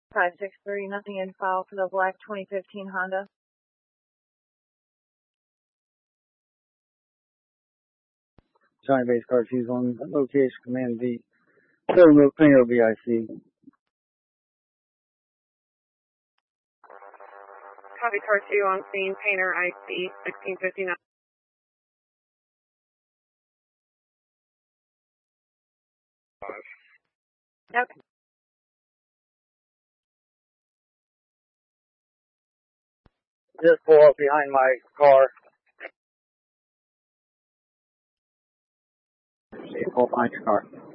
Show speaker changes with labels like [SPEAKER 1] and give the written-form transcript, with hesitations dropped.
[SPEAKER 1] 563, nothing in file for the black 2015 Honda.
[SPEAKER 2] Johnny Base Car 2's on location, Command D. Remote Painter BIC.
[SPEAKER 3] Copy Car 2 on scene, Painter IC 1659. Okay.
[SPEAKER 2] Just pull up behind my car. See, pull behind your car.